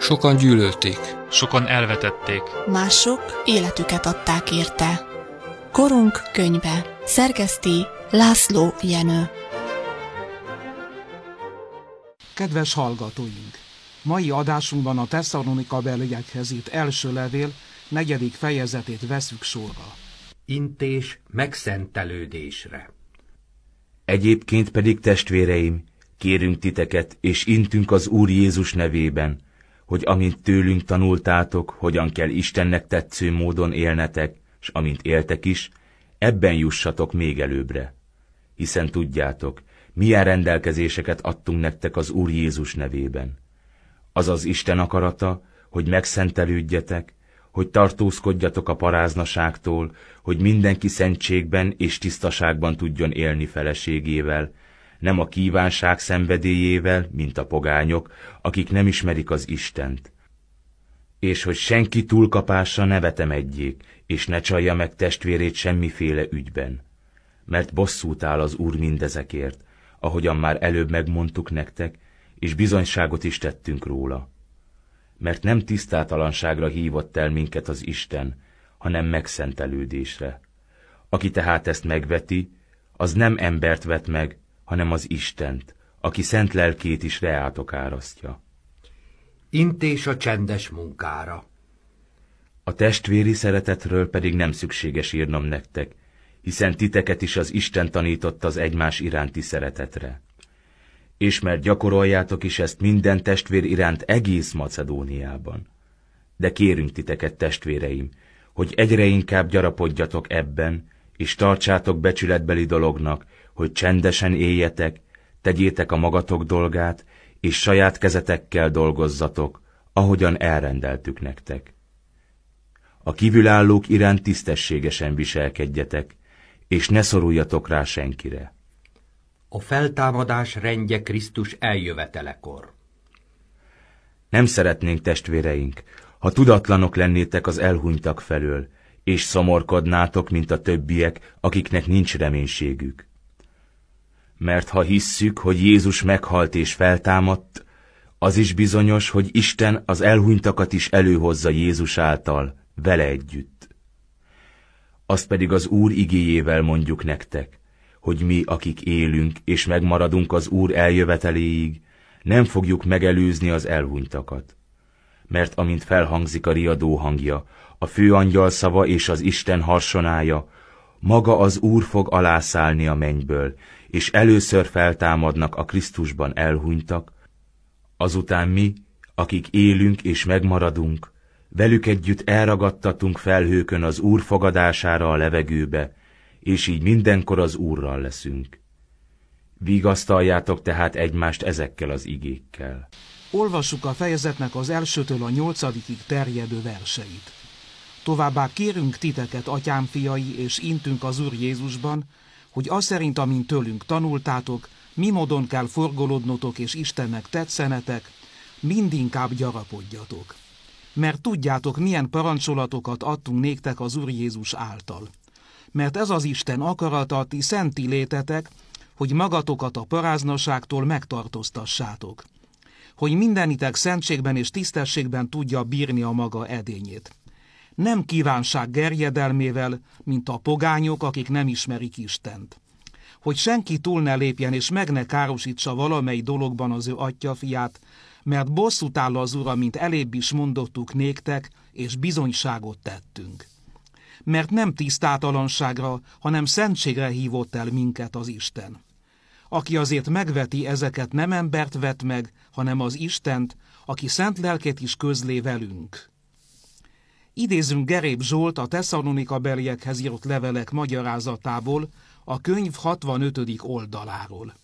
Sokan gyűlölték. Sokan elvetették. Mások életüket adták érte. Korunk könyve. Szerkeszti László Jenő. Kedves hallgatóink! Mai adásunkban a Tesszalonika-beliekhez írt első levél 4. fejezetét vesszük sorra. Intés megszentelődésre. Egyébként pedig, testvéreim, kérünk titeket, és intünk az Úr Jézus nevében, hogy amint tőlünk tanultátok, hogyan kell Istennek tetsző módon élnetek, s amint éltek is, ebben jussatok még előbbre. Hiszen tudjátok, milyen rendelkezéseket adtunk nektek az Úr Jézus nevében. Az az Isten akarata, hogy megszentelődjetek, hogy tartózkodjatok a paráznaságtól, hogy mindenki szentségben és tisztaságban tudjon élni feleségével, nem a kívánság szenvedélyével, mint a pogányok, akik nem ismerik az Istent. És hogy senki túlkapása ne vetemedjék, és ne csalja meg testvérét semmiféle ügyben. Mert bosszút áll az Úr mindezekért, ahogyan már előbb megmondtuk nektek, és bizonyságot is tettünk róla. Mert nem tisztátalanságra hívott el minket az Isten, hanem megszentelődésre. Aki tehát ezt megveti, az nem embert vet meg, hanem az Istent, aki szent lelkét is reátok árasztja. Intés a csendes munkára. A testvéri szeretetről pedig nem szükséges írnom nektek, hiszen titeket is az Isten tanított az egymás iránti szeretetre. És mert gyakoroljátok is ezt minden testvér iránt egész Macedóniában. De kérünk titeket, testvéreim, hogy egyre inkább gyarapodjatok ebben, és tartsátok becsületbeli dolognak, hogy csendesen éljetek, tegyétek a magatok dolgát, és saját kezetekkel dolgozzatok, ahogyan elrendeltük nektek. A kívülállók iránt tisztességesen viselkedjetek, és ne szoruljatok rá senkire. A feltámadás rendje Krisztus eljövetelekor. Nem szeretnénk, testvéreink, ha tudatlanok lennétek az elhunytak felől, és szomorkodnátok, mint a többiek, akiknek nincs reménységük. Mert ha hisszük, hogy Jézus meghalt és feltámadt, az is bizonyos, hogy Isten az elhunytakat is előhozza Jézus által, vele együtt. Azt pedig az Úr igéjével mondjuk nektek, hogy mi, akik élünk és megmaradunk az Úr eljöveteléig, nem fogjuk megelőzni az elhunytakat. Mert amint felhangzik a riadó hangja, a főangyal szava és az Isten harsonája, maga az Úr fog alászállni a mennyből, és először feltámadnak a Krisztusban elhunytak, azután mi, akik élünk és megmaradunk, velük együtt elragadtatunk felhőkön az Úr fogadására a levegőbe, és így mindenkor az Úrral leszünk. Vigasztaljátok tehát egymást ezekkel az igékkel. Olvassuk a fejezetnek az 1-től a 8-ig terjedő verseit. Továbbá kérünk titeket, atyám fiai, és intünk az Úr Jézusban, hogy az szerint, amint tőlünk tanultátok, mi módon kell forgolódnotok és Istennek tetszenetek, mindinkább gyarapodjatok. Mert tudjátok, milyen parancsolatokat adtunk néktek az Úr Jézus által. Mert ez az Isten akarata, ti szenti létetek, hogy magatokat a paráznaságtól megtartóztassátok. Hogy mindenitek szentségben és tisztességben tudja bírni a maga edényét. Nem kívánság gerjedelmével, mint a pogányok, akik nem ismerik Istent. Hogy senki túl ne lépjen és meg ne károsítsa valamely dologban az ő atyafiát, mert bosszút áll az Ura, mint elébb is mondottuk néktek, és bizonyságot tettünk. Mert nem tisztátalanságra, hanem szentségre hívott el minket az Isten. Aki azért megveti ezeket, nem embert vet meg, hanem az Istent, aki szent lelket is közlé velünk. Idézünk Geréb Zsolt a Tesszalonika-beliekhez írott levelek magyarázatából, a könyv 65. oldaláról.